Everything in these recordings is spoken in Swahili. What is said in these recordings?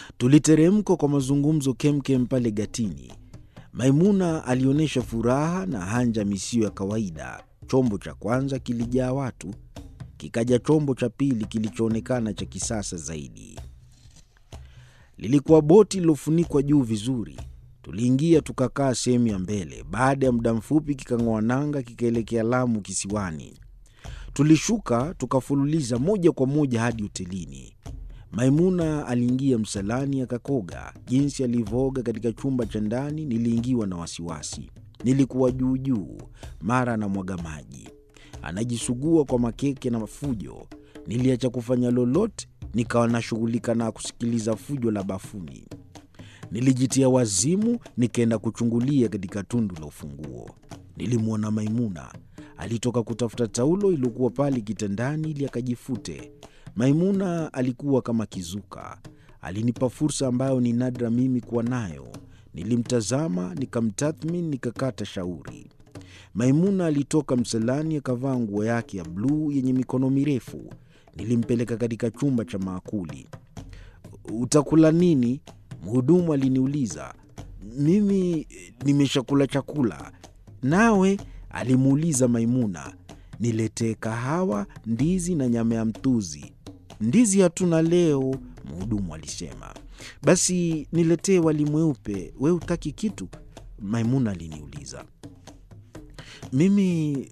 Tuliteremka kwa mazungumzo kemkem pale gatini. Maimuna alionyesha furaha na hanja isiyo ya kawaida. Chombo cha kwanza kilijaa watu, kikaja chombo cha pili kilichoonekana cha kisasa zaidi. Lilikuwa boti lilofunikwa juu vizuri. Tuliingia tukakaa sehemu ya mbele. Baada ya muda mfupi kikang'oa nanga kikaelekea Lamu kisiwani. Tulishuka tukafululiza moja kwa moja hadi hotelini. Maimuna aliingia msalani akakoga. Jinsi alivyooga katika chumba cha ndani niliingiwa na wasiwasi. Nilikuwa juu juu, mara anamwaga maji, anajisugua kwa makeke na fujo. Niliacha kufanya lolote, nikawa nashughulika na kusikiliza fujo la bafuni. Nilijitia wazimu, nikaenda kuchungulia katika tundu la ufunguo. Nilimwona Maimuna alitoka kutafuta taulo iliyokuwa pale kitandani ili akajifute. Maimuna alikuwa kama kizuka. Alinipa fursa ambayo ni nadra mimi kuwa nayo. Nilimtazama, nikamtathmini, nikakata shauri. Maimuna alitoka msalani akavaa nguo yake ya bluu yenye mikono mirefu. Nilimpeleka katika chumba cha maakuli. "Utakula nini?" Mhudumu aliniuliza. "Mimi nimeshakula chakula." "Nawe?" alimuuliza Maimuna. "Niletee kahawa, ndizi na nyama ya mtuzi." "Ndizi hatuna leo," mhudumu alisema. "Basi niletee wali mweupe. We hutaki kitu?" Maimuna aliniuliza. "Mimi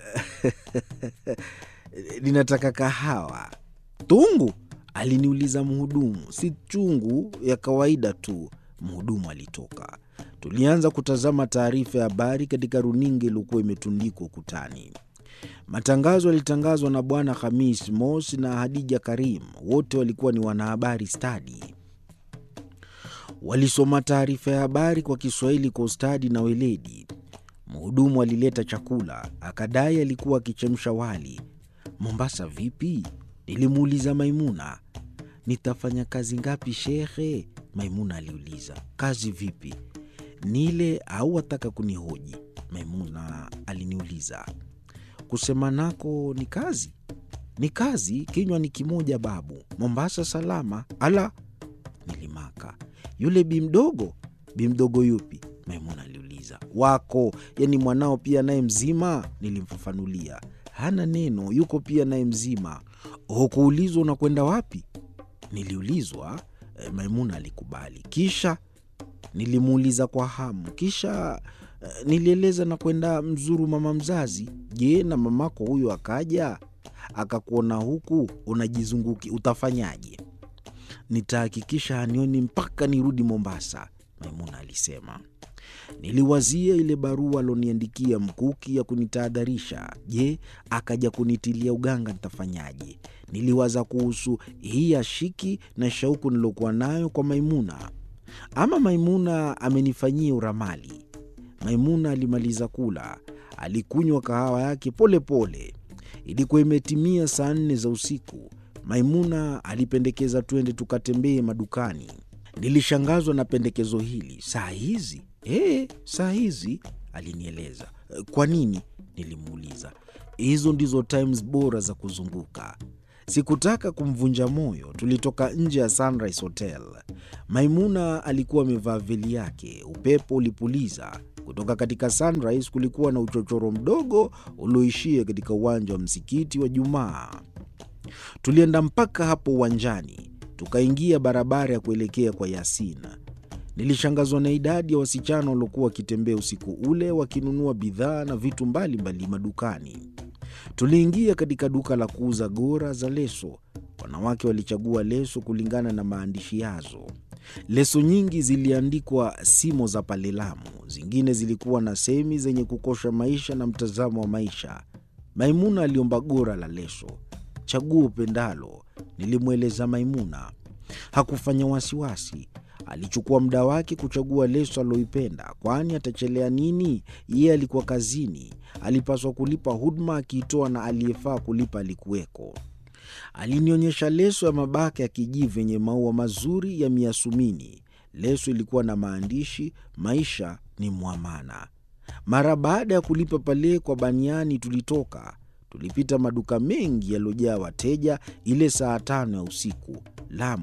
ninataka kahawa." "Tungu?" aliniuliza mhudumu. "Si chungu, ya kawaida tu." Mhudumu alitoka. Tulianza kutazama taarifa ya habari katika runinga iliyokuwa imetundikwa ukutani. Matangazo yalitangazwa na Bwana Khamis Mosi na Hadija Karim. Wote walikuwa ni wanahabari stadi. Walisoma taarifa ya habari kwa Kiswahili kwa ustadi na weledi. Mhudumu alileta chakula, akadai alikuwa akichemsha wali. "Mombasa vipi?" nilimuuliza Maimuna. "Nitafanya kazi ngapi shekhe?" Maimuna aliuliza. "Kazi vipi? Nile au wataka kunihoji?" Maimuna aliniuliza. "Kusema nako ni kazi." "Ni kazi, kinywa ni kimoja babu. Mombasa salama." "Ala!" nilimaka. "Yule bi mdogo?" "Bi mdogo yupi?" Maimuna aliuliza. "Wako, yani mwanao pia naye mzima?" Nilimfafanulia. "Hana neno, yuko pia naye mzima." "Hukuulizwa unakwenda wapi?" Niliulizwa. Maimuna alikubali. "Kisha?" Nilimuuliza kwa hamu. "Kisha nilieleza na kwenda mzuru mama mzazi." "Je, na mamako huyo akaja akakuona huku unajizunguki, utafanyaje?" "Nitahakikisha hanioni mpaka nirudi Mombasa," Maimuna alisema. Niliwazia ile barua aloniandikia mkuki ya kunitahadharisha. Je, akaja kunitilia uganga nitafanyaje? Niliwaza kuhusu hii ashiki na shauku nilokuwa nayo kwa Maimuna. Ama Maimuna amenifanyia uramali. Maimuna alimaliza kula. Alikunywa kahawa yake pole pole. Ilikuwa imetimia saa 4 za usiku. Maimuna alipendekeza twende tukatembee madukani. Nilishangazwa na pendekezo hili. "Saa hizi?" "Saa hizi," alinieleza. "Kwa nini?" nilimuuliza. "Hizo ndizo times bora za kuzunguka." Sikutaka kumvunja moyo. Tulitoka nje ya Sunrise Hotel. Maimuna alikuwa amevaa veli yake. Upepo ulipuliza. Kutoka katika Sunrise kulikuwa na uchochoro mdogo ulioishia katika uwanja wa msikiti wa Jumaa. Tulienda mpaka hapo uwanjani. Tukaingia barabara ya kuelekea kwa Yasina. Nilishangazwa na idadi ya wasichana waliokuwa wakitembea usiku ule wakinunua bidhaa na vitu mbalimbali madukani. Tuliingia katika duka la kuuza gora za leso. Wanawake walichagua leso kulingana na maandishi yazo. Leso nyingi ziliandikwa simo za pale Lamu. Zingine zilikuwa na semi zenye kukosha maisha na mtazamo wa maisha. Maimuna aliomba gora la leso. "Chagua upendalo," nilimweleza Maimuna. Hakufanya wasiwasi. Alichukua muda wake kuchagua leso aloipenda. Kwani atachelea nini? Yeye alikuwa kazini. Alipaswa kulipa huduma akiitoa na aliyefaa kulipa alikuweko. Alinionyesha leso ya mabaka ya kijivu yenye maua mazuri ya miasumini. Leso ilikuwa na maandishi, "Maisha ni mwamana." Mara baada ya kulipa pale kwa baniani tulitoka. Tulipita maduka mengi yaliyojaa wateja ile saa 5 ya usiku. Lamu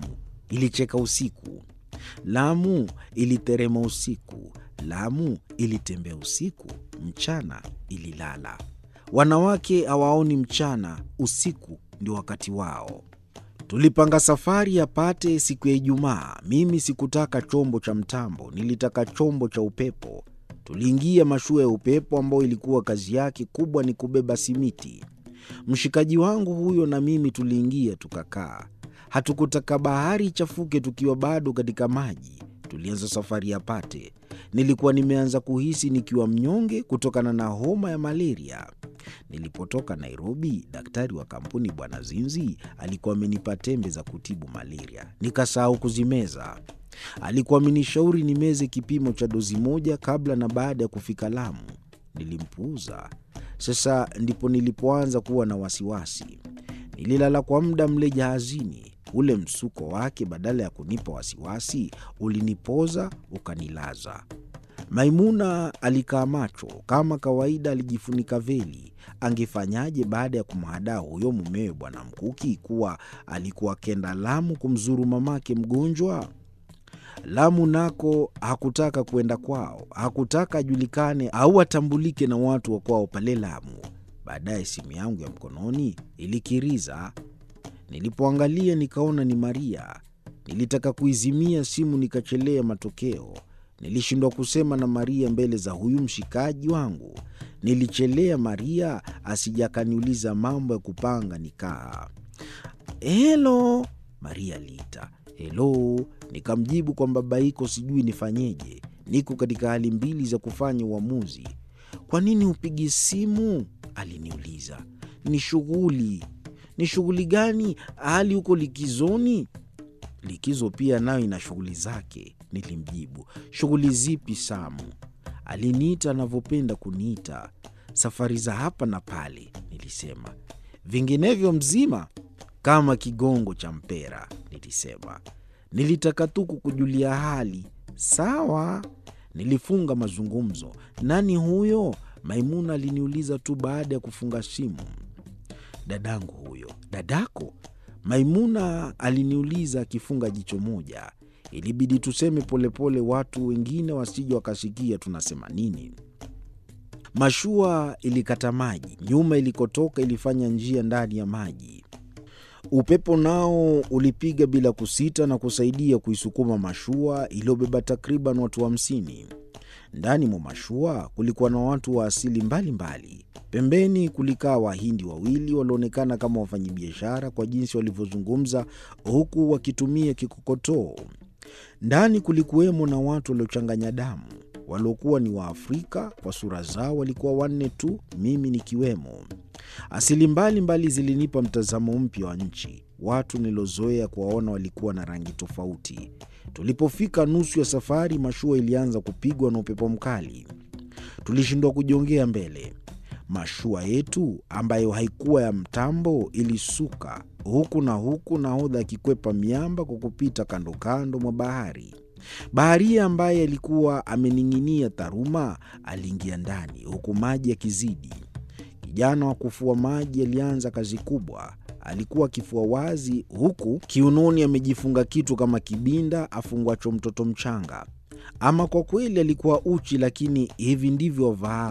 ilicheka usiku. Lamu iliterema usiku. Lamu ilitembea usiku. Mchana ililala. Wanawake hawaoni mchana, usiku ndio wakati wao. Tulipanga safari ya Pate siku ya Ijumaa. Mimi sikutaka chombo cha mtambo, nilitaka chombo cha upepo. Tuliingia mashua ya upepo ambayo ilikuwa kazi yake kubwa ni kubeba simiti. Mshikaji wangu huyo na mimi tuliingia tukakaa. Hatukutaka bahari ichafuke tukiwa bado katika maji. Tulianza safari ya Pate. Nilikuwa nimeanza kuhisi nikiwa mnyonge kutokana na homa ya malaria. Nilipotoka Nairobi, daktari wa kampuni Bwana Zinzi alikuwa amenipa tembe za kutibu malaria. Nikasahau kuzimeza. Alikuwa amenishauri nimeze kipimo cha dozi moja kabla na baada ya kufika Lamu. Nilimpuuza. Sasa ndipo nilipoanza kuwa na wasiwasi. Nililala kwa muda mle jahazini. Ule msuko wake badala ya kunipa wasiwasi, ulinipoza ukanilaza. Maimuna alikaa macho. Kama kawaida alijifunika veli. Angefanyaje baada ya kumhadaa huyo mumewe Bwana Mkuki kuwa alikuwa kenda Lamu kumzuru mamake mgonjwa? Lamu nako hakutaka kwenda kwao. Hakutaka ajulikane au atambulike na watu wa kwao pale Lamu. Baadaye simu yangu ya mkononi ilikiriza. Nilipoangalia nikaona ni Maria. Nilitaka kuizimia simu nikachelea matokeo. Nilishindwa kusema na Maria mbele za huyu mshikaji wangu. Nilichelea Maria asijakaniuliza mambo ya kupanga nikaa. "Hello," Maria aliita. "Hello," nikamjibu kwa mbabaiko, sijui nifanyeje. Niko katika hali mbili za kufanya uamuzi. "Kwa nini upigi simu?" aliniuliza. "Ni shughuli." "Ni shughuli gani? Hali uko likizoni?" "Likizo pia nayo ina shughuli zake," nilimjibu. "Shughuli zipi Samu?" Aliniita anavyopenda kuniita. "Safari za hapa na pale," nilisema. "Vinginevyo mzima?" "Kama kigongo cha mpera," nilisema. "Nilitaka tu kukujulia hali." "Sawa." Nilifunga mazungumzo. "Nani huyo?" Maimuna aliniuliza tu baada ya kufunga simu. "Dadangu huyo." "Dadako?" Maimuna aliniuliza akifunga jicho moja. Ilibidi tuseme polepole watu wengine wasije wakasikia tunasema nini. Mashua ilikata maji. Nyuma ilikotoka ilifanya njia ndani ya maji. Upepo nao ulipiga bila kusita na kusaidia kuisukuma mashua iliyobeba takriban watu 50. Ndani mwa mashua kulikuwa na watu wa asili mbalimbali. Pembeni kulikaa Wahindi wawili walioonekana kama wafanyabiashara kwa jinsi walivyozungumza huku wakitumia kikokotoo. Ndani kulikuwemo na watu waliochanganya damu, waliokuwa ni Waafrika. Kwa sura zao walikuwa 4 tu, mimi nikiwemo. Asili mbalimbali zilinipa mtazamo mpya wa nchi. Watu nilozoea kuwaona walikuwa na rangi tofauti. Tulipofika nusu ya safari, mashua ilianza kupigwa na upepo mkali. Tulishindwa kujongea mbele. Mashua yetu ambayo haikuwa ya mtambo ilisuka huku na huku, nahodha akikwepa miamba kwa kupita kando kando mwa bahari. Baharia ambaye alikuwa amening'inia taruma aliingia ndani huku maji yakizidi. Kijana wa kufua maji alianza kazi kubwa. Alikuwa kifua wazi huku kiunoni amejifunga kitu kama kibinda afungwacho mtoto mchanga. Ama kwa kweli alikuwa uchi, lakini hivi ndivyo wavaa